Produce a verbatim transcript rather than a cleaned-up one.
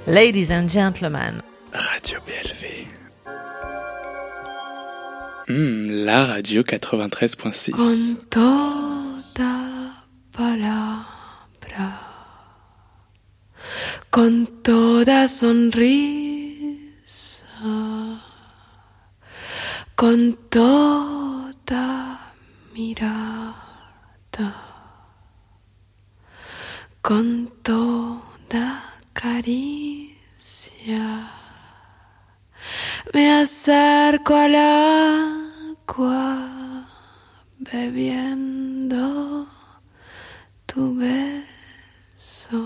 Ladies and gentlemen. Radio B L V. Mmh, la radio quatre-vingt-treize point six. Con toda palabra, con toda sonrisa, con toda mirada, con toda caricia, me acerco al agua bebiendo tu beso.